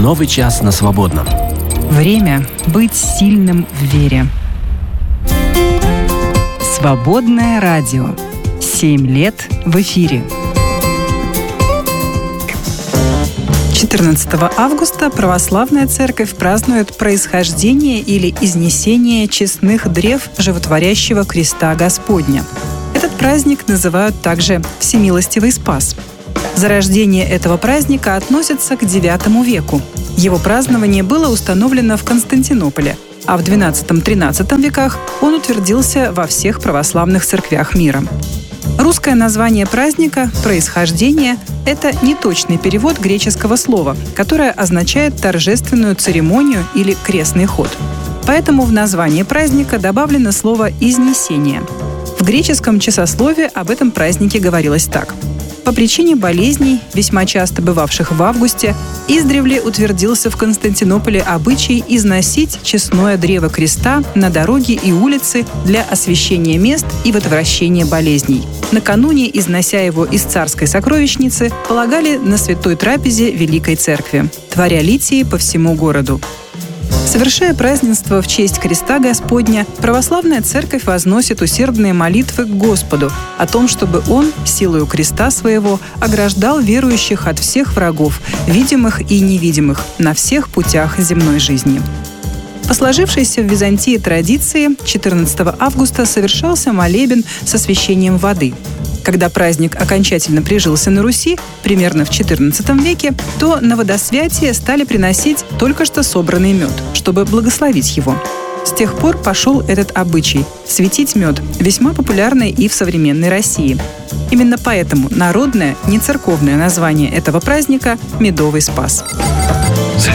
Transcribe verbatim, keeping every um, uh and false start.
Новый час на свободном. Время быть сильным в вере. Свободное радио. Семь лет в эфире. четырнадцатого августа православная церковь празднует происхождение или изнесение честных древ животворящего креста Господня. Этот праздник называют также Всемилостивый Спас. Зарождение этого праздника относится к девятому веку. Его празднование было установлено в Константинополе, а в двенадцатом-тринадцатом веках он утвердился во всех православных церквях мира. Русское название праздника «происхождение» — это неточный перевод греческого слова, которое означает торжественную церемонию или крестный ход. Поэтому в название праздника добавлено слово «изнесение». В греческом часослове об этом празднике говорилось так. По причине болезней, весьма часто бывавших в августе, издревле утвердился в Константинополе обычай износить честное древо креста на дороги и улицы для освящения мест и водворощения болезней. Накануне, износя его из царской сокровищницы, полагали на святой трапезе Великой Церкви, творя литии по всему городу. Совершая празднество в честь креста Господня, православная церковь возносит усердные молитвы к Господу о том, чтобы Он, силою креста своего, ограждал верующих от всех врагов, видимых и невидимых, на всех путях земной жизни. По сложившейся в Византии традиции, четырнадцатого августа совершался молебен с освящением воды. Когда праздник окончательно прижился на Руси, примерно в четырнадцатом веке, то на водосвятие стали приносить только что собранный мед, чтобы благословить его. С тех пор пошел этот обычай – светить мед, весьма популярный и в современной России. Именно поэтому народное, не церковное название этого праздника – Медовый Спас. За